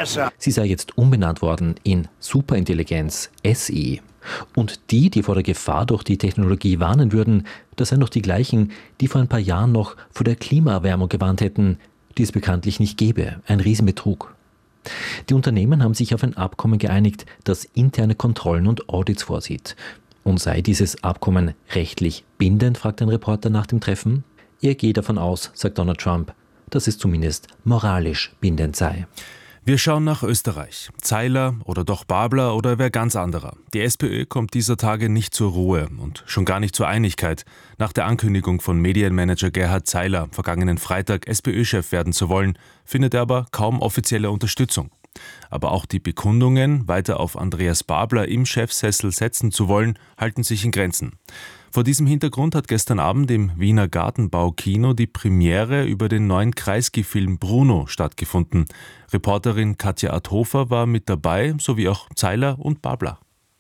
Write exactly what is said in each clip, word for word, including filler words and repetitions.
besser. Sie sei jetzt umbenannt worden in Superintelligenz S I. Und die, die vor der Gefahr durch die Technologie warnen würden, das seien doch die gleichen, die vor ein paar Jahren noch vor der Klimaerwärmung gewarnt hätten, die es bekanntlich nicht gäbe. Ein Riesenbetrug. Die Unternehmen haben sich auf ein Abkommen geeinigt, das interne Kontrollen und Audits vorsieht. Und sei dieses Abkommen rechtlich bindend, fragt ein Reporter nach dem Treffen. Er gehe davon aus, sagt Donald Trump, dass es zumindest moralisch bindend sei. Wir schauen nach Österreich. Zeiler oder doch Babler oder wer ganz anderer. Die SPÖ kommt dieser Tage nicht zur Ruhe und schon gar nicht zur Einigkeit. Nach der Ankündigung von Medienmanager Gerhard Zeiler, vergangenen Freitag SPÖ-Chef werden zu wollen, findet er aber kaum offizielle Unterstützung. Aber auch die Bekundungen, weiter auf Andreas Babler im Chefsessel setzen zu wollen, halten sich in Grenzen. Vor diesem Hintergrund hat gestern Abend im Wiener Gartenbaukino die Premiere über den neuen Kreisky-Film Bruno stattgefunden. Reporterin Katja Adhofer war mit dabei, sowie auch Zeiler und Babler.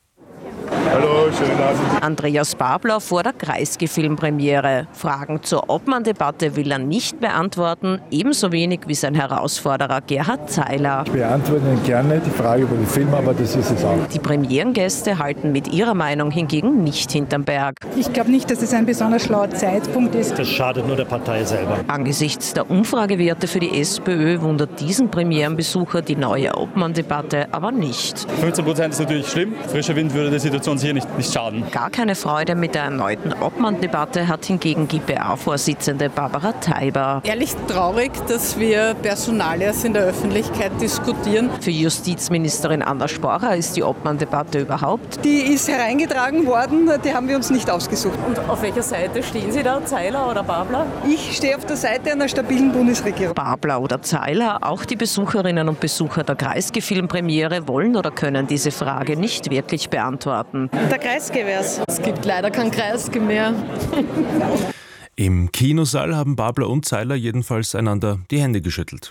Hallo, schönen Abend. Andreas Babler vor der Kreisky-Filmpremiere. Fragen zur Obmann-Debatte will er nicht beantworten, ebenso wenig wie sein Herausforderer Gerhard Zeiler. Ich beantworte Ihnen gerne die Frage über den Film, aber das ist es auch. Die Premierengäste halten mit ihrer Meinung hingegen nicht hinterm Berg. Ich glaube nicht, dass es ein besonders schlauer Zeitpunkt ist. Das schadet nur der Partei selber. Angesichts der Umfragewerte für die SPÖ wundert diesen Premierenbesucher die neue Obmann-Debatte aber nicht. fünfzehn Prozent ist natürlich schlimm. Frischer Wind würde der Situation sicher nicht, nicht schaden. Gar keine Freude mit der erneuten Obmann-Debatte hat hingegen G P A-Vorsitzende Barbara Teiber. Ehrlich traurig, dass wir Personalias in der Öffentlichkeit diskutieren. Für Justizministerin Anna Sporcher ist die Obmann-Debatte überhaupt. Die ist hereingetragen worden, die haben wir uns nicht ausgesucht. Und auf welcher Seite stehen Sie da, Zeiler oder Babler? Ich stehe auf der Seite einer stabilen Bundesregierung. Babler oder Zeiler, auch die Besucherinnen und Besucher der Kreisky-Filmpremiere wollen oder können diese Frage nicht wirklich beantworten. Der Kreisky wär's. Es gibt leider keinen Kreisky mehr. Im Kinosaal haben Babler und Zeiler jedenfalls einander die Hände geschüttelt.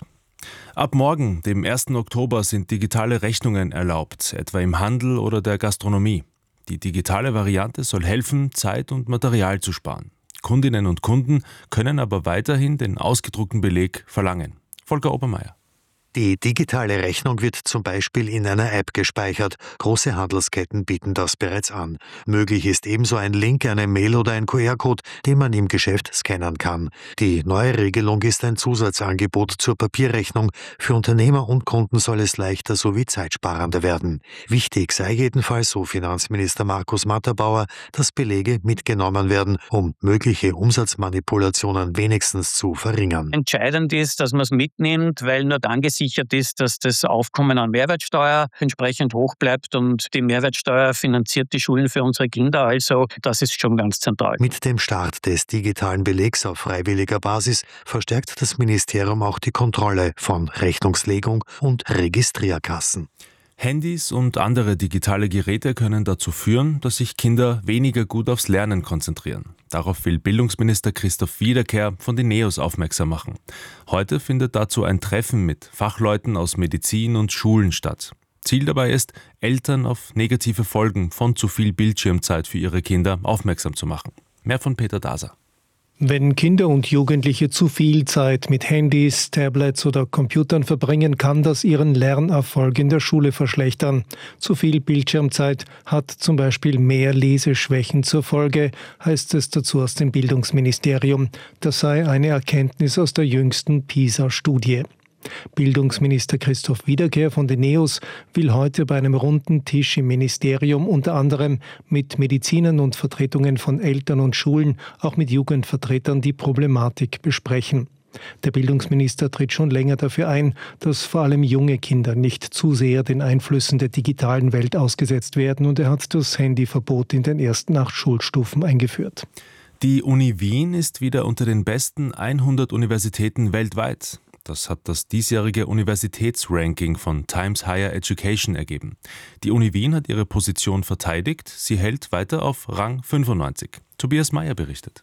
Ab morgen, dem ersten Oktober, sind digitale Rechnungen erlaubt, etwa im Handel oder der Gastronomie. Die digitale Variante soll helfen, Zeit und Material zu sparen. Kundinnen und Kunden können aber weiterhin den ausgedruckten Beleg verlangen. Volker Obermeier. Die digitale Rechnung wird zum Beispiel in einer App gespeichert. Große Handelsketten bieten das bereits an. Möglich ist ebenso ein Link, eine Mail oder ein Q R-Code, den man im Geschäft scannen kann. Die neue Regelung ist ein Zusatzangebot zur Papierrechnung. Für Unternehmer und Kunden soll es leichter sowie zeitsparender werden. Wichtig sei jedenfalls, so Finanzminister Markus Matterbauer, dass Belege mitgenommen werden, um mögliche Umsatzmanipulationen wenigstens zu verringern. Entscheidend ist, dass man es mitnimmt, weil nur dann gesichert ist, dass das Aufkommen an Mehrwertsteuer entsprechend hoch bleibt und die Mehrwertsteuer finanziert die Schulen für unsere Kinder. Also das ist schon ganz zentral. Mit dem Start des digitalen Belegs auf freiwilliger Basis verstärkt das Ministerium auch die Kontrolle von Rechnungslegung und Registrierkassen. Handys und andere digitale Geräte können dazu führen, dass sich Kinder weniger gut aufs Lernen konzentrieren. Darauf will Bildungsminister Christoph Wiederkehr von den NEOS aufmerksam machen. Heute findet dazu ein Treffen mit Fachleuten aus Medizin und Schulen statt. Ziel dabei ist, Eltern auf negative Folgen von zu viel Bildschirmzeit für ihre Kinder aufmerksam zu machen. Mehr von Peter Daser. Wenn Kinder und Jugendliche zu viel Zeit mit Handys, Tablets oder Computern verbringen, kann das ihren Lernerfolg in der Schule verschlechtern. Zu viel Bildschirmzeit hat zum Beispiel mehr Leseschwächen zur Folge, heißt es dazu aus dem Bildungsministerium. Das sei eine Erkenntnis aus der jüngsten PISA-Studie. Bildungsminister Christoph Wiederkehr von den NEOS will heute bei einem runden Tisch im Ministerium unter anderem mit Medizinern und Vertretungen von Eltern und Schulen, auch mit Jugendvertretern, die Problematik besprechen. Der Bildungsminister tritt schon länger dafür ein, dass vor allem junge Kinder nicht zu sehr den Einflüssen der digitalen Welt ausgesetzt werden, und er hat das Handyverbot in den ersten acht Schulstufen eingeführt. Die Uni Wien ist wieder unter den besten hundert Universitäten weltweit. Das hat das diesjährige Universitätsranking von Times Higher Education ergeben. Die Uni Wien hat ihre Position verteidigt. Sie hält weiter auf Rang fünfundneunzig. Tobias Mayer berichtet.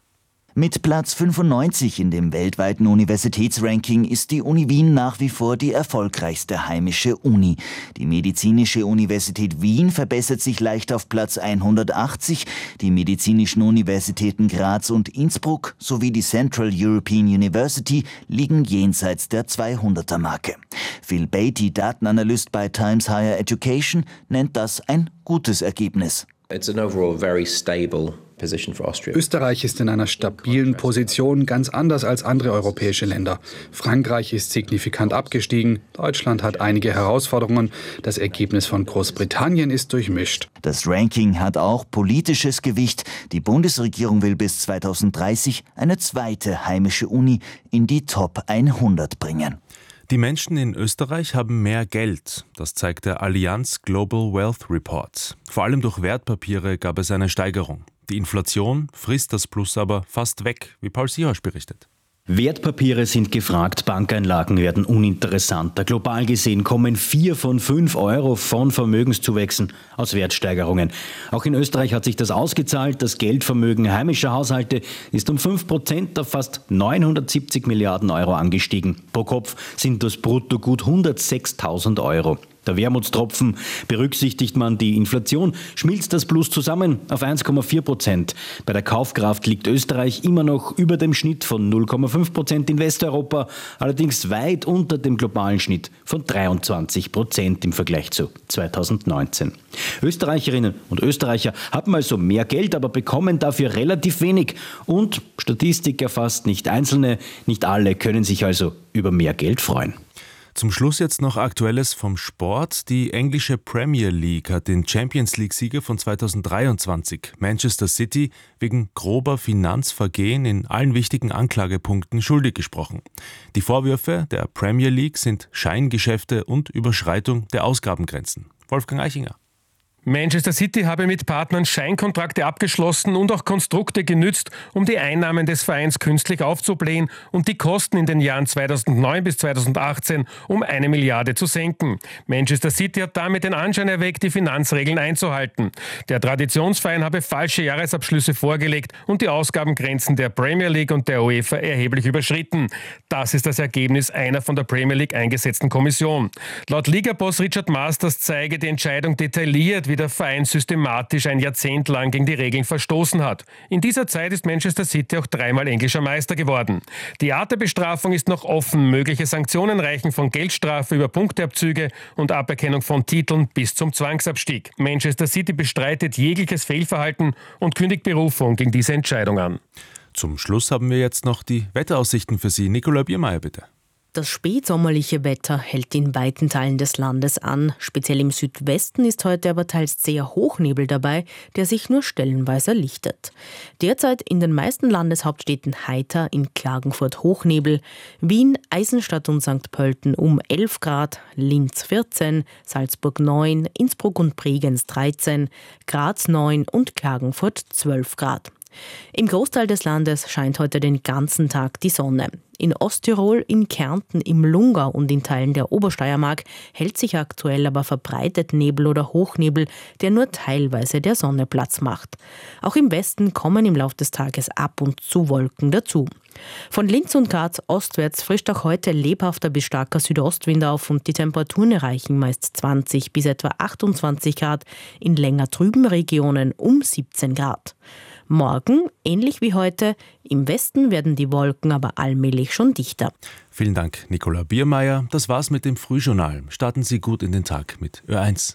Mit Platz fünfundneunzig in dem weltweiten Universitätsranking ist die Uni Wien nach wie vor die erfolgreichste heimische Uni. Die Medizinische Universität Wien verbessert sich leicht auf Platz hundertachtzig. Die medizinischen Universitäten Graz und Innsbruck sowie die Central European University liegen jenseits der zweihunderter-Marke. Phil Beatty, Datenanalyst bei Times Higher Education, nennt das ein gutes Ergebnis. It's an overall very stable position for Austria. Österreich ist in einer stabilen Position, ganz anders als andere europäische Länder. Frankreich ist signifikant abgestiegen, Deutschland hat einige Herausforderungen, das Ergebnis von Großbritannien ist durchmischt. Das Ranking hat auch politisches Gewicht. Die Bundesregierung will bis zweitausenddreißig eine zweite heimische Uni in die Top hundert bringen. Die Menschen in Österreich haben mehr Geld. Das zeigt der Allianz Global Wealth Report. Vor allem durch Wertpapiere gab es eine Steigerung. Die Inflation frisst das Plus aber fast weg, wie Paul Siehasch berichtet. Wertpapiere sind gefragt, Bankeinlagen werden uninteressanter. Global gesehen kommen vier von fünf Euro von Vermögenszuwächsen aus Wertsteigerungen. Auch in Österreich hat sich das ausgezahlt. Das Geldvermögen heimischer Haushalte ist um fünf Prozent auf fast neunhundertsiebzig Milliarden Euro angestiegen. Pro Kopf sind das brutto gut hundertsechstausend Euro. Der Wermutstropfen: berücksichtigt man die Inflation, schmilzt das Plus zusammen auf eins Komma vier Prozent. Bei der Kaufkraft liegt Österreich immer noch über dem Schnitt von null Komma fünf Prozent in Westeuropa, allerdings weit unter dem globalen Schnitt von dreiundzwanzig Prozent im Vergleich zu zweitausendneunzehn. Österreicherinnen und Österreicher haben also mehr Geld, aber bekommen dafür relativ wenig. Und Statistik erfasst nicht Einzelne, nicht alle können sich also über mehr Geld freuen. Zum Schluss jetzt noch Aktuelles vom Sport. Die englische Premier League hat den Champions-League-Sieger von zweitausenddreiundzwanzig, Manchester City, wegen grober Finanzvergehen in allen wichtigen Anklagepunkten schuldig gesprochen. Die Vorwürfe der Premier League sind Scheingeschäfte und Überschreitung der Ausgabengrenzen. Wolfgang Eichinger. Manchester City habe mit Partnern Scheinkontrakte abgeschlossen und auch Konstrukte genützt, um die Einnahmen des Vereins künstlich aufzublähen und die Kosten in den Jahren zweitausendneun bis zweitausendachtzehn um eine Milliarde zu senken. Manchester City hat damit den Anschein erweckt, die Finanzregeln einzuhalten. Der Traditionsverein habe falsche Jahresabschlüsse vorgelegt und die Ausgabengrenzen der Premier League und der UEFA erheblich überschritten. Das ist das Ergebnis einer von der Premier League eingesetzten Kommission. Laut Ligaboss Richard Masters zeige die Entscheidung detailliert, wie der Verein systematisch ein Jahrzehnt lang gegen die Regeln verstoßen hat. In dieser Zeit ist Manchester City auch dreimal englischer Meister geworden. Die Art der Bestrafung ist noch offen. Mögliche Sanktionen reichen von Geldstrafe über Punkteabzüge und Aberkennung von Titeln bis zum Zwangsabstieg. Manchester City bestreitet jegliches Fehlverhalten und kündigt Berufung gegen diese Entscheidung an. Zum Schluss haben wir jetzt noch die Wetteraussichten für Sie. Nicola Biermeier, bitte. Das spätsommerliche Wetter hält in weiten Teilen des Landes an. Speziell im Südwesten ist heute aber teils zäher Hochnebel dabei, der sich nur stellenweise lichtet. Derzeit in den meisten Landeshauptstädten heiter, in Klagenfurt Hochnebel, Wien, Eisenstadt und Sankt Pölten um elf Grad, Linz vierzehn, Salzburg neun, Innsbruck und Bregenz dreizehn, Graz neun und Klagenfurt zwölf Grad. Im Großteil des Landes scheint heute den ganzen Tag die Sonne. In Osttirol, in Kärnten, im Lungau und in Teilen der Obersteiermark hält sich aktuell aber verbreitet Nebel oder Hochnebel, der nur teilweise der Sonne Platz macht. Auch im Westen kommen im Laufe des Tages ab und zu Wolken dazu. Von Linz und Graz ostwärts frischt auch heute lebhafter bis starker Südostwind auf und die Temperaturen erreichen meist zwanzig bis etwa achtundzwanzig Grad, in länger trüben Regionen um siebzehn Grad. Morgen, ähnlich wie heute, im Westen werden die Wolken aber allmählich schon dichter. Vielen Dank, Nicola Biermeier. Das war's mit dem Frühjournal. Starten Sie gut in den Tag mit Ö eins.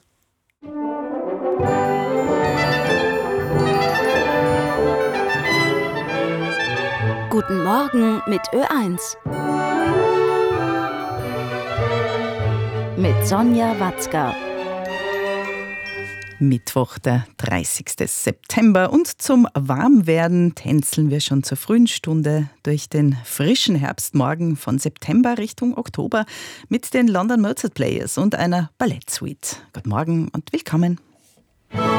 Guten Morgen mit Ö eins. Mit Sonja Watzka. Mittwoch, der dreißigsten September. Und zum Warmwerden tänzeln wir schon zur frühen Stunde durch den frischen Herbstmorgen von September Richtung Oktober mit den London Mozart Players und einer Ballettsuite. Guten Morgen und willkommen.